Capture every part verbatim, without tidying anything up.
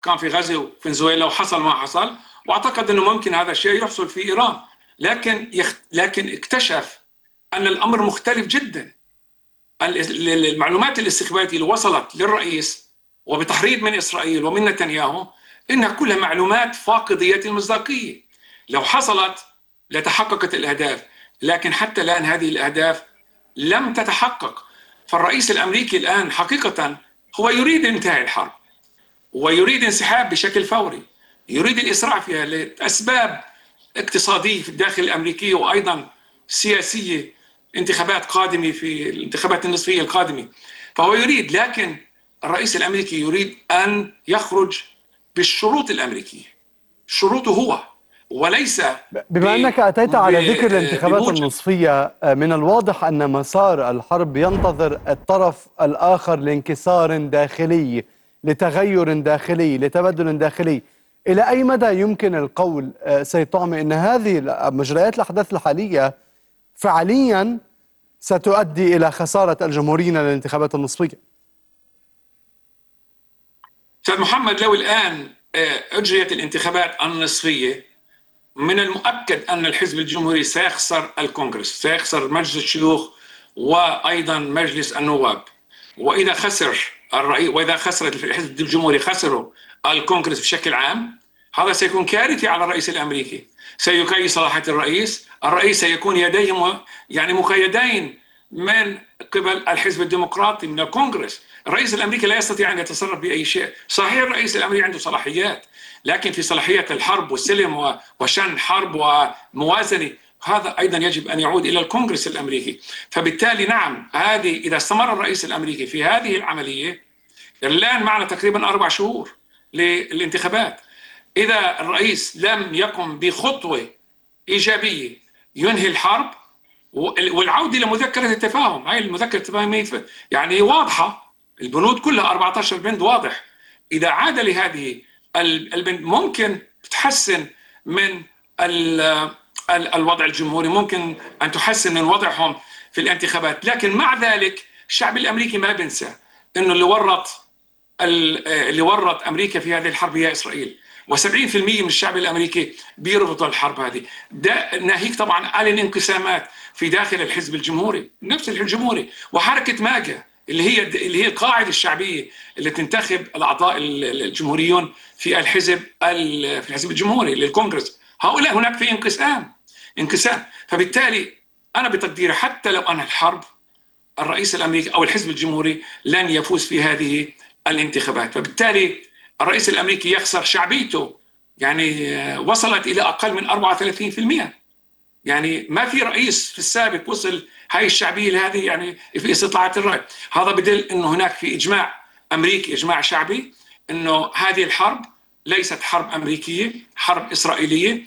كان في غزو فنزويلا وحصل ما حصل، واعتقد انه ممكن هذا الشيء يحصل في ايران، لكن يخ... لكن اكتشف ان الامر مختلف جدا. المعلومات الاستخباراتيه اللي وصلت للرئيس وبتحريض من اسرائيل ومن نتنياهو انها كلها معلومات فاقديه المصداقيه. لو حصلت لتحققت الاهداف، لكن حتى الان هذه الاهداف لم تتحقق. فالرئيس الامريكي الان حقيقه هو يريد انتهاء الحرب ويريد انسحاب بشكل فوري، يريد الاسراع فيها لاسباب اقتصاديه في الداخل الامريكي وايضا سياسيه، انتخابات قادمه في الانتخابات النصفيه القادمه. فهو يريد، لكن الرئيس الامريكي يريد ان يخرج بالشروط الامريكيه، شروطه هو وليس. بما أنك أتيت على ذكر الانتخابات النصفية، من الواضح أن مسار الحرب ينتظر الطرف الآخر لانكسار داخلي، لتغير داخلي، لتبدل داخلي. إلى أي مدى يمكن القول سيد طعمي أن هذه مجريات الأحداث الحالية فعليا ستؤدي إلى خسارة الجمهوريين للانتخابات النصفية؟ أستاذ محمد، لو الآن أجريت الانتخابات النصفية من المؤكد أن الحزب الجمهوري سيخسر الكونغرس، سيخسر مجلس الشيوخ وأيضا مجلس النواب. وإذا خسر الرئيس، وإذا خسرت الحزب الجمهوري خسروا الكونغرس بشكل عام، هذا سيكون كارثي على الرئيس الأمريكي. سيقيد صلاحية الرئيس، الرئيس سيكون يديه يعني مقيدين من قبل الحزب الديمقراطي من الكونغرس. الرئيس الأمريكي لا يستطيع أن يتصرف بأي شيء. صحيح الرئيس الأمريكي عنده صلاحيات، لكن في صلاحية الحرب والسلم وشن حرب وموازنة، هذا أيضا يجب أن يعود إلى الكونغرس الأمريكي. فبالتالي نعم، هذه إذا استمر الرئيس الأمريكي في هذه العملية، الآن معنا تقريبا أربع شهور للانتخابات. إذا الرئيس لم يقم بخطوة إيجابية ينهي الحرب والعودة لمذكرة التفاهم، هاي المذكرة التفاهم يعني واضحة، البنود كلها أربعة عشر بند واضح. إذا عاد لهذه البند ممكن تحسن من الوضع الجمهوري، ممكن أن تحسن من وضعهم في الانتخابات. لكن مع ذلك الشعب الأمريكي ما بنسى أنه اللي ورط اللي ورط أمريكا في هذه الحرب هي إسرائيل، وسبعين بالمئة من الشعب الأمريكي بيرفضوا الحرب هذه. ده ناهيك طبعا عن الانقسامات في داخل الحزب الجمهوري، نفس الحزب الجمهوري وحركة ماجا اللي هي اللي هي القاعدة الشعبية اللي تنتخب الأعضاء الجمهوريون في الحزب في الحزب الجمهوري للكونغرس. هؤلاء هناك في انقسام انقسام فبالتالي أنا بتقديري حتى لو أنهى الحرب، الرئيس الأمريكي أو الحزب الجمهوري لن يفوز في هذه الانتخابات. فبالتالي الرئيس الأمريكي يخسر شعبيته، يعني وصلت إلى أقل من أربعة وثلاثين بالمئة. يعني ما في رئيس في السابق وصل هاي الشعبية لهذه، يعني في استطاعة الرأي. هذا بدل أنه هناك في إجماع أمريكي، إجماع شعبي، أنه هذه الحرب ليست حرب أمريكية، حرب إسرائيلية.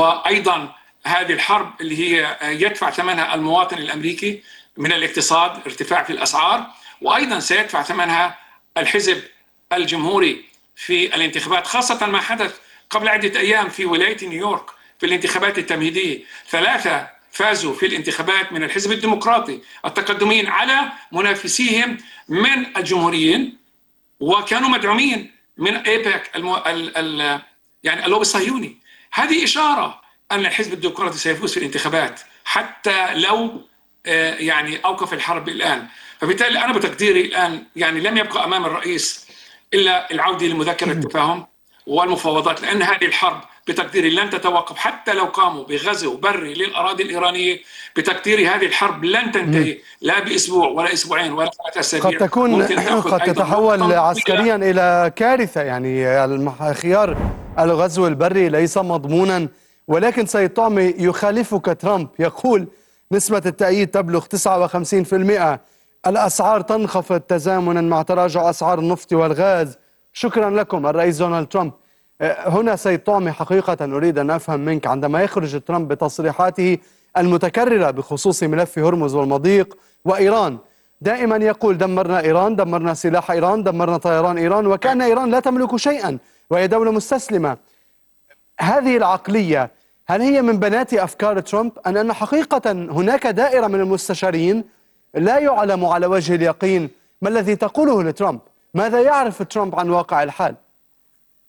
وأيضا هذه الحرب اللي هي يدفع ثمنها المواطن الأمريكي من الاقتصاد، ارتفاع في الأسعار، وأيضا سيدفع ثمنها الحزب الجمهوري في الانتخابات، خاصة ما حدث قبل عدة أيام في ولاية نيويورك في الانتخابات التمهيدية. ثلاثة فازوا في الانتخابات من الحزب الديمقراطي التقدميين على منافسيهم من الجمهوريين، وكانوا مدعومين من ايباك المو... ال... ال... يعني اللوبي الصهيوني. هذه إشارة أن الحزب الديمقراطي سيفوز في الانتخابات حتى لو يعني أوقف الحرب الآن. فبالتالي أنا بتقديري الآن يعني لم يبقى أمام الرئيس إلا العودة لمذكرة التفاهم والمفاوضات، لأن هذه الحرب بتقديري لن تتوقف حتى لو قاموا بغزو بري للأراضي الإيرانية. بتقديري هذه الحرب لن تنتهي لا بأسبوع ولا أسبوعين ولا ثلاثة أسابيع، قد تكون قد تتحول عسكريا إلى كارثة. يعني خيار الغزو البري ليس مضمونا. ولكن سيد طعمي، يخالفك ترامب، يقول نسبة التأييد تبلغ تسعة وخمسين بالمئة، الأسعار تنخفض تزامنا مع تراجع أسعار النفط والغاز. شكرا لكم الرئيس دونالد ترامب. هنا سيد طعمي حقيقة أريد أن أفهم منك، عندما يخرج ترامب بتصريحاته المتكررة بخصوص ملف هرمز والمضيق وإيران، دائما يقول دمرنا إيران، دمرنا سلاح إيران، دمرنا طيران إيران، وكأن إيران لا تملك شيئا وهي دولة مستسلمة. هذه العقلية هل هي من بنات أفكار ترامب، أن أن حقيقة هناك دائرة من المستشارين لا يعلم على وجه اليقين ما الذي تقوله لترامب؟ ماذا يعرف ترامب عن واقع الحال؟